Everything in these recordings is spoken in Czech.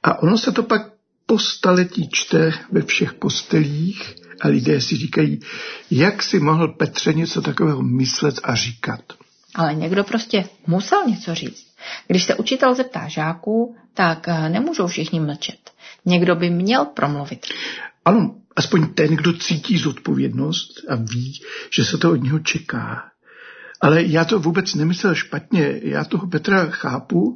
A ono se to pak po staletí čte ve všech kostelích a lidé si říkají, jak si mohl Petře něco takového myslet a říkat. Ale někdo prostě musel něco říct. Když se učitel zeptá žáků, tak nemůžou všichni mlčet. Někdo by měl promluvit. Ano, aspoň ten, kdo cítí zodpovědnost a ví, že se to od něho čeká. Ale já to vůbec nemyslel špatně. Já toho Petra chápu.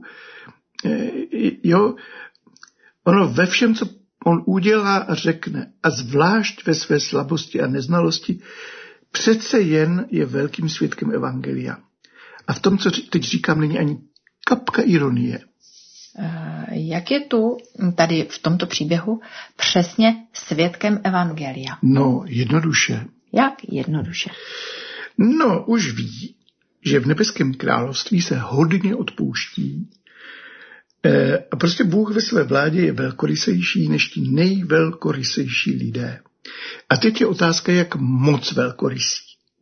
Jo, ono ve všem, co on udělá a řekne, a zvlášť ve své slabosti a neznalosti, přece jen je velkým svědkem evangelia. A v tom, co teď říkám, není ani kapka ironie. Jak je tu tady v tomto příběhu přesně svědkem evangelia? No, jednoduše. Jak jednoduše? No, už ví, že v nebeském království se hodně odpouští. A prostě Bůh ve své vládě je velkorysejší než ti nejvelkorysejší lidé. A teď je otázka, jak moc velkorysí.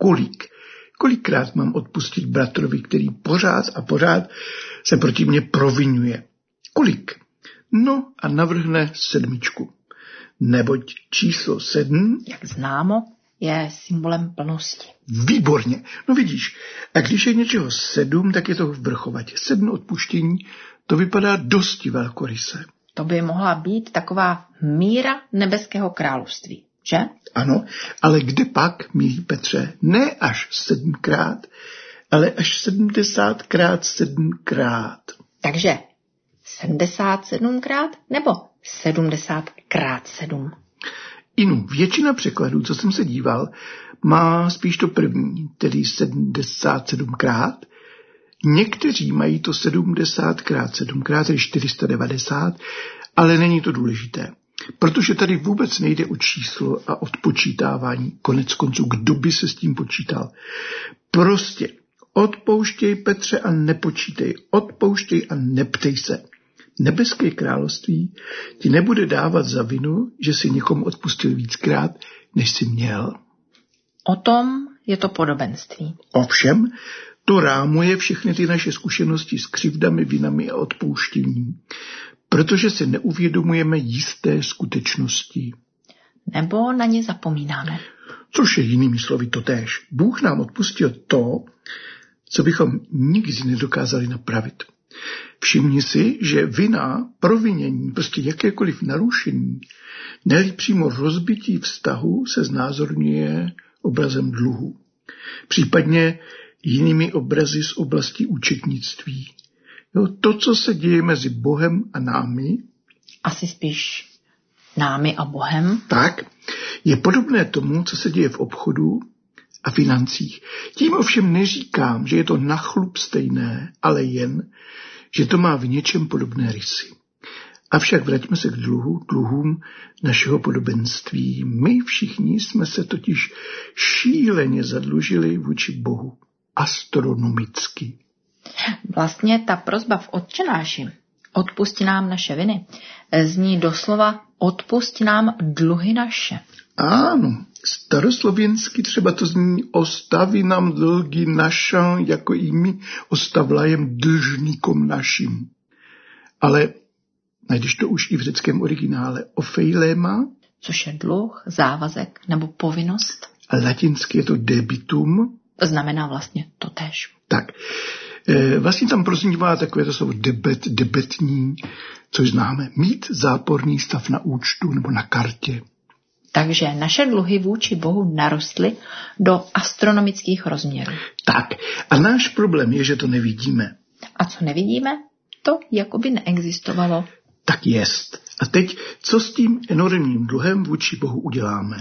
Kolikrát mám odpustit bratrovi, který pořád a pořád se proti mně provinuje? Kolik? No a navrhne 7. Neboť číslo 7, jak známo, je symbolem plnosti. Výborně. No vidíš, a když je něčeho 7, tak je to v vrchovatě. 7 odpuštění, to vypadá dosti velkoryse. To by mohla být taková míra nebeského království, že? Ano, ale kde pak, milý Petře, ne až 7krát, ale až 70krát 7krát. Takže 77krát nebo 70krát 7? Inu, většina překladů, co jsem se díval, má spíš to první, tedy 77krát. Někteří mají to 70krát 7krát, tedy 490, ale není to důležité. Protože tady vůbec nejde o číslo a odpočítávání. Konec konců, kdo by se s tím počítal? Prostě odpouštěj, Petře, a nepočítej. Odpouštěj a neptej se. Nebeské království ti nebude dávat za vinu, že si někomu odpustil víckrát, než si měl. O tom je to podobenství. Ovšem, to rámuje všechny ty naše zkušenosti s křivdami, vinami a odpouštěním, protože si neuvědomujeme jisté skutečnosti. Nebo na ně zapomínáme. Což je jinými slovy totéž. Bůh nám odpustil to, co bychom nikdy nedokázali napravit. Všimni si, že vina, provinění, prostě jakékoliv narušení, ne-li přímo rozbití vztahu, se znázorňuje obrazem dluhu. Případně jinými obrazy z oblasti účetnictví. Jo, to, co se děje mezi Bohem a námi, asi spíš námi a Bohem, tak, je podobné tomu, co se děje v obchodu a financích. Tím ovšem neříkám, že je to na chlup stejné, ale jen, že to má v něčem podobné rysy. Avšak vraťme se k dluhům našeho podobenství. My všichni jsme se totiž šíleně zadlužili vůči Bohu. Astronomicky. Vlastně ta prosba v Otčenáši, odpusti nám naše viny, zní doslova odpusti nám dluhy naše. Ano, staroslověnsky třeba to zní ostavi nám dlgy naše, jako i my ostavlajem dlžníkom našim. Ale najdeš to už i v řeckém originále ofeilema, což je dluh, závazek nebo povinnost. A latinsky je to debitum. To znamená vlastně totéž. Tak, vlastně tam proznívá takové to slovo debetní, což známe. Mít záporný stav na účtu nebo na kartě. Takže naše dluhy vůči Bohu narostly do astronomických rozměrů. Tak, a náš problém je, že to nevidíme. A co nevidíme, to jakoby neexistovalo. Tak jest. A teď, co s tím enormním dluhem vůči Bohu uděláme?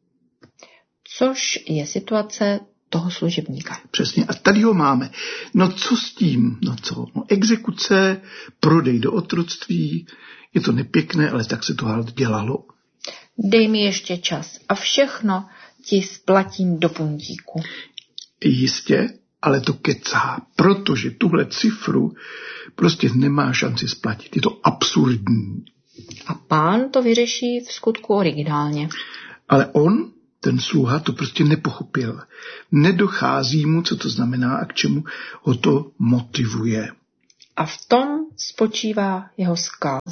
Což je situace toho služebníka. Přesně, a tady ho máme. No co s tím? No co? No exekuce, prodej do otroctví, je to nepěkné, ale tak se to halt dělalo. Dej mi ještě čas a všechno ti splatím do puntíku. Jistě, ale to kecá, protože tuhle cifru prostě nemá šanci splatit. Je to absurdní. A pán to vyřeší v skutku originálně. Ale on, ten sluha, to prostě nepochopil. Nedochází mu, co to znamená a k čemu ho to motivuje. A v tom spočívá jeho zkáza.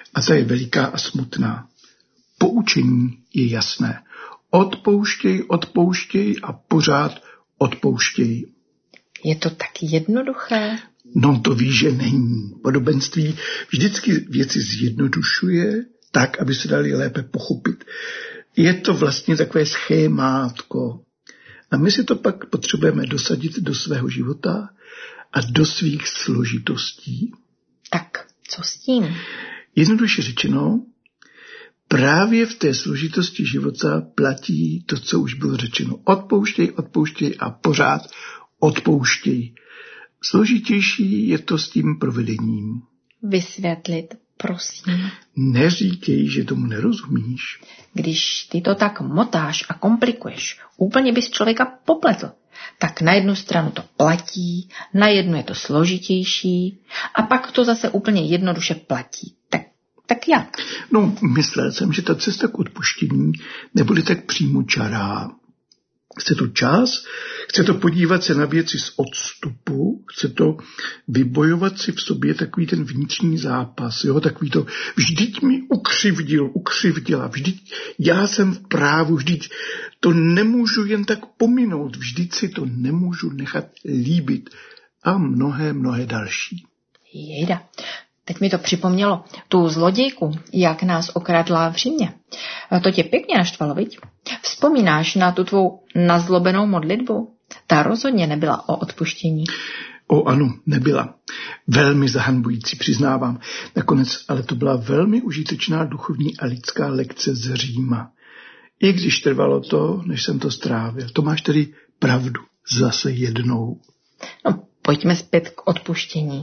A ta je veliká a smutná. Poučení je jasné. Odpouštěj, odpouštěj a pořád odpouštěj. Je to tak jednoduché? No to víš, že není. Podobenství vždycky věci zjednodušuje tak, aby se dali lépe pochopit. Je to vlastně takové schémátko. A my si to pak potřebujeme dosadit do svého života a do svých složitostí. Tak, co s tím? Jednoduše řečeno, právě v té složitosti života platí to, co už bylo řečeno. Odpouštěj, odpouštěj a pořád odpouštěj. Složitější je to s tím provedením. Vysvětlit, prosím. Neříkej, že tomu nerozumíš. Když ty to tak motáš a komplikuješ, úplně bys člověka popletl. Tak na jednu stranu to platí, na jednu je to složitější a pak to zase úplně jednoduše platí. Tak jak? No, myslel jsem, že ta cesta k odpuštění nebude tak přímočará. Chce to čas, chce to podívat se na věci z odstupu, chce to vybojovat si v sobě takový ten vnitřní zápas, jo, takový to vždyť mi ukřivdila, vždyť já jsem v právu, vždyť to nemůžu jen tak pominout, vždyť si to nemůžu nechat líbit a mnohé další. Jejda. Teď mi to připomnělo tu zlodějku, jak nás okradla v Římě. To tě pěkně naštvalo, viď? Vzpomínáš na tu tvou nazlobenou modlitbu? Ta rozhodně nebyla o odpuštění. Ano, nebyla. Velmi zahanbující, přiznávám. Nakonec, ale to byla velmi užitečná duchovní a lidská lekce z Říma. I když trvalo to, než jsem to strávil. To máš tedy pravdu. Zase jednou. No, pojďme zpět k odpuštění.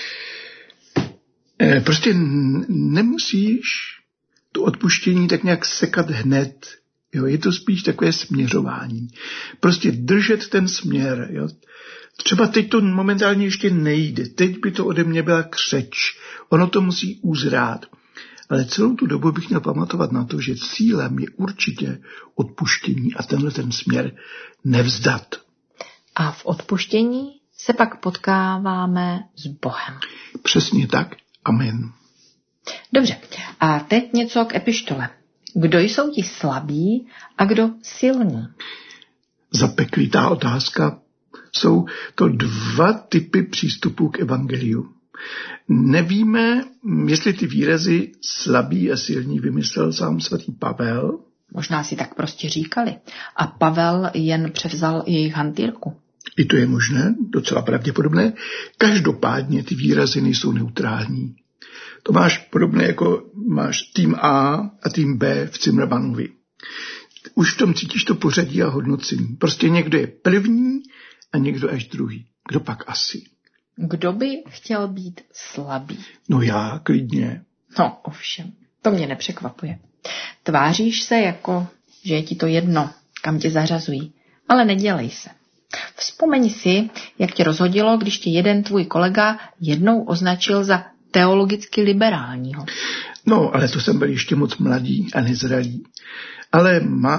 Prostě nemusíš to odpuštění tak nějak sekat hned. Jo, je to spíš takové směřování. Prostě držet ten směr. Jo. Třeba teď to momentálně ještě nejde. Teď by to ode mě byla křeč. Ono to musí uzrát. Ale celou tu dobu bych měl pamatovat na to, že cílem je určitě odpuštění a tenhle ten směr nevzdat. A v odpuštění se pak potkáváme s Bohem. Přesně tak. Amen. Dobře, a teď něco k epištole. Kdo jsou ti slabí a kdo silní? Zapeklitá otázka. Jsou to dva typy přístupů k evangeliu. Nevíme, jestli ty výrazy slabý a silní vymyslel sám svatý Pavel. Možná si tak prostě říkali. A Pavel jen převzal jejich hantýrku. I to je možné, docela pravděpodobné. Každopádně ty výrazy nejsou neutrální. To máš podobné, jako máš tým A a tým B v Zimmermannovi. Už v tom cítíš to pořadí a hodnocení. Prostě někdo je první a někdo až druhý. Kdo pak asi? Kdo by chtěl být slabý? No já, klidně. No ovšem, to mě nepřekvapuje. Tváříš se jako, že je ti to jedno, kam tě zařazují, ale nedělej se. Vzpomeň si, jak tě rozhodilo, když tě jeden tvůj kolega jednou označil za teologicky liberálního. No, ale to jsem byl ještě moc mladý a nezralý. Ale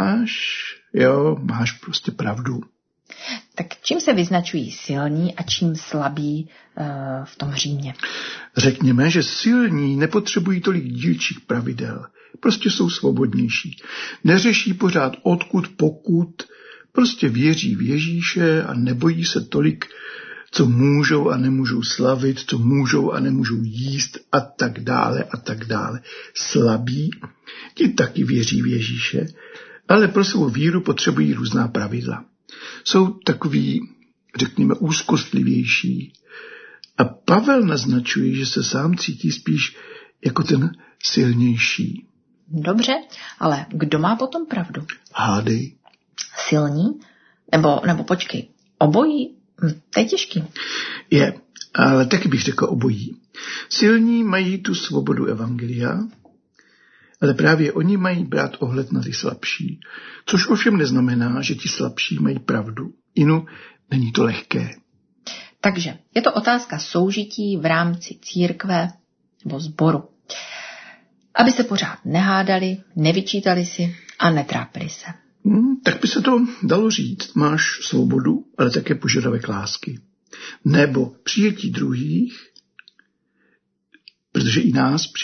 máš prostě pravdu. Tak čím se vyznačují silní a čím slabí v tom Římě? Řekněme, že silní nepotřebují tolik dílčích pravidel. Prostě jsou svobodnější. Neřeší pořád odkud, pokud. Prostě věří v Ježíše a nebojí se tolik, co můžou a nemůžou slavit, co můžou a nemůžou jíst a tak dále a tak dále. Slabí, ti taky věří v Ježíše, ale pro svou víru potřebují různá pravidla. Jsou takový, řekněme, úzkostlivější. A Pavel naznačuje, že se sám cítí spíš jako ten silnější. Dobře, ale kdo má potom pravdu? Hádej. Silní? Nebo počkej, obojí? To je těžký. Je, ale taky bych řekl obojí. Silní mají tu svobodu evangelia, ale právě oni mají brát ohled na ty slabší. Což ovšem neznamená, že ti slabší mají pravdu. Inu, není to lehké. Takže je to otázka soužití v rámci církve nebo sboru. Aby se pořád nehádali, nevyčítali si a netrápili se. Tak by se to dalo říct. Máš svobodu, ale také požadavek lásky. Nebo přijetí druhých, protože i nás přijal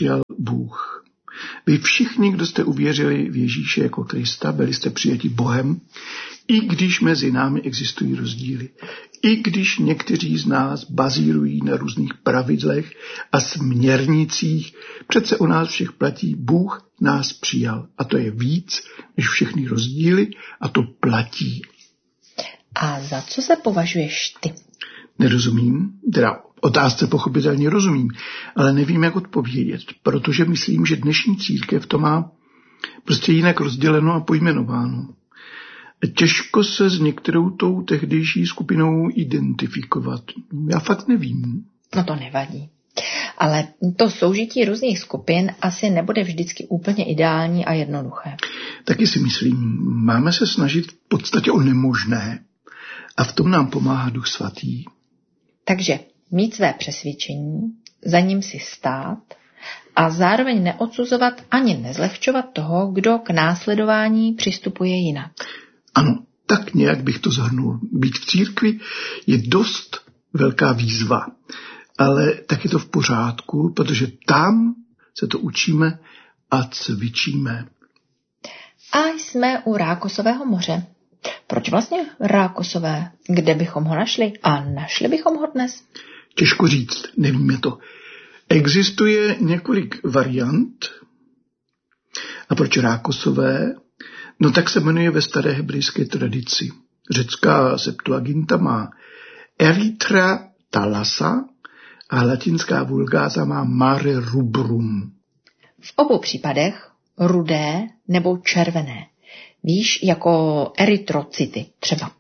Bůh. Vy všichni, kdo jste uvěřili v Ježíše jako Krista, byli jste přijati Bohem, i když mezi námi existují rozdíly. I když někteří z nás bazírují na různých pravidlech a směrnicích, přece o nás všech platí, Bůh nás přijal. A to je víc než všechny rozdíly a to platí. A za co se považuješ ty? Nerozumím, teda otázce pochopitelně rozumím, ale nevím, jak odpovědět, protože myslím, že dnešní církev to má prostě jinak rozděleno a pojmenováno. Těžko se s některou tou tehdejší skupinou identifikovat. Já fakt nevím. No to nevadí. Ale to soužití různých skupin asi nebude vždycky úplně ideální a jednoduché. Taky si myslím, máme se snažit v podstatě o nemožné a v tom nám pomáhá Duch Svatý. Takže mít své přesvědčení, za ním si stát a zároveň neodsuzovat ani nezlehčovat toho, kdo k následování přistupuje jinak. Ano, tak nějak bych to shrnul. Být v církvi je dost velká výzva, ale tak je to v pořádku, protože tam se to učíme a cvičíme. A jsme u Rákosového moře. Proč vlastně Rákosové? Kde bychom ho našli? A našli bychom ho dnes? Těžko říct, nevíme to. Existuje několik variant. A proč Rákosové? No tak se jmenuje ve staré hebrejské tradici. Řecká Septuaginta má Erythra Thalassa a latinská Vulgáta má Mare Rubrum. V obou případech rudé nebo červené. Víš, jako erytrocity třeba.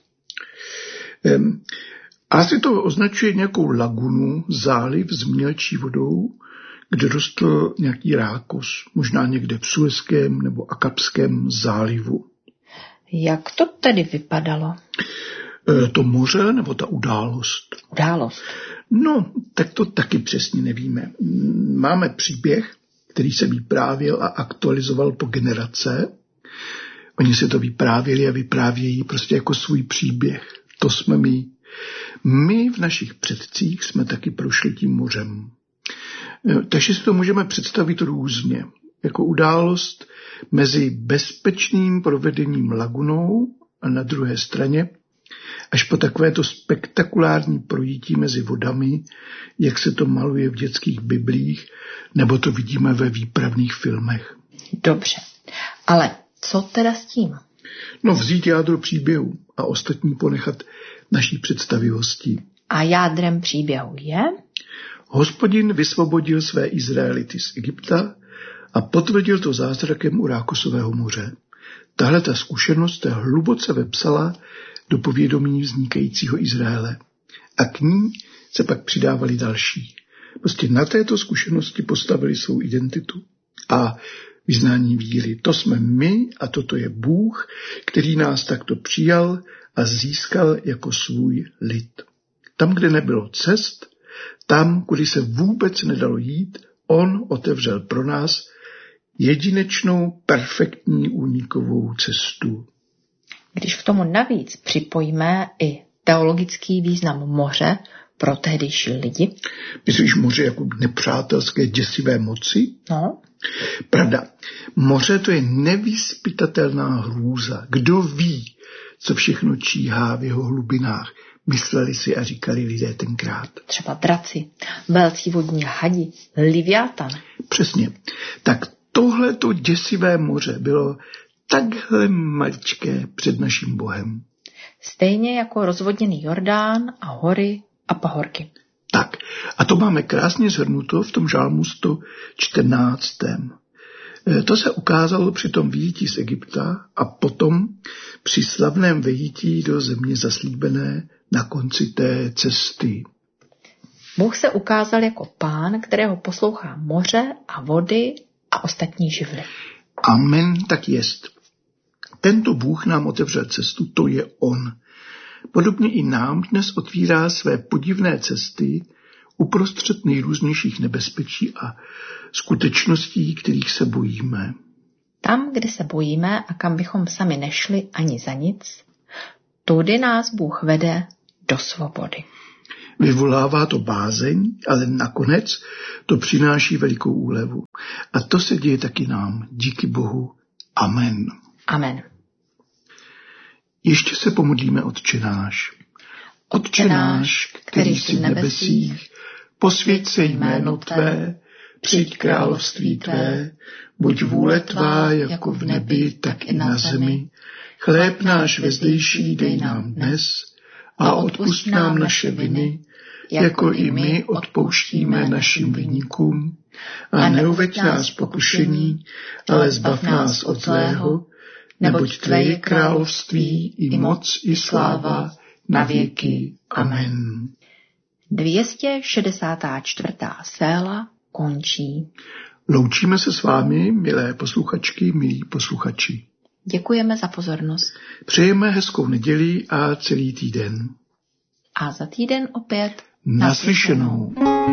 Asi to označuje nějakou lagunu, záliv s mělčí vodou, kde rostl nějaký rákos, možná někde v Suezském nebo Akapském zálivu. Jak to tedy vypadalo? To moře nebo ta událost? Událost. No, tak to taky přesně nevíme. Máme příběh, který se vyprávěl a aktualizoval po generace. Oni si to vyprávěli a vyprávějí prostě jako svůj příběh. To jsme my. My v našich předcích jsme taky prošli tím mořem. Takže si to můžeme představit různě. Jako událost mezi bezpečným provedením lagunou a na druhé straně až po takovéto spektakulární projítí mezi vodami, jak se to maluje v dětských biblích, nebo to vidíme ve výpravných filmech. Dobře, ale co teda s tím? No vzít jádro příběhu a ostatní ponechat naší představivosti. A jádrem příběhu je? Hospodin vysvobodil své Izraelity z Egypta a potvrdil to zázrakem u Rákosového moře. Tahle ta zkušenost se hluboce vepsala do povědomí vznikajícího Izraele. A k ní se pak přidávali další. Prostě na této zkušenosti postavili svou identitu a vyznání víry. To jsme my a toto je Bůh, který nás takto přijal a získal jako svůj lid. Tam, kde nebylo cest, tam, kudy se vůbec nedalo jít, on otevřel pro nás jedinečnou, perfektní únikovou cestu. Když k tomu navíc připojíme i teologický význam moře pro tehdejší lidi. Myslíš moře jako nepřátelské děsivé moci? No. Pravda, moře to je nevyzpytatelná hrůza. Kdo ví, co všechno číhá v jeho hlubinách, mysleli si a říkali lidé tenkrát. Třeba draci, velcí vodní hadi, Liviatan. Přesně. Tak tohleto děsivé moře bylo takhle maličké před naším Bohem. Stejně jako rozvodněný Jordán a hory a pahorky. Tak, a to máme krásně shrnuto v tom žalmu 114. To se ukázalo při tom vyjití z Egypta a potom při slavném vyjití do země zaslíbené na konci té cesty. Bůh se ukázal jako Pán, kterého poslouchá moře a vody a ostatní živly. Amen, tak jest. Tento Bůh nám otevřel cestu, to je on. Podobně i nám dnes otvírá své podivné cesty uprostřed nejrůznějších nebezpečí a skutečností, kterých se bojíme. Tam, kde se bojíme a kam bychom sami nešli ani za nic, tudy nás Bůh vede do svobody. Vyvolává to bázeň, ale nakonec to přináší velikou úlevu. A to se děje taky nám. Díky Bohu. Amen. Amen. Ještě se pomodlíme Otče náš. Otče náš, který jsi v nebesích, posvěť se jméno Tvé, přijď království Tvé, buď vůle Tvá jako v nebi, tak i na zemi. Chléb náš vezdejší dej nám dnes a odpusť nám naše viny, jako i my odpouštíme našim viníkům. A neuveď nás pokušení, ale zbav nás od zlého, neboť Tvé je království i moc i sláva na věky. Amen. 264. séla končí. Loučíme se s vámi, milé posluchačky, milí posluchači. Děkujeme za pozornost. Přejeme hezkou neděli a celý týden. A za týden opět Naslyšenou.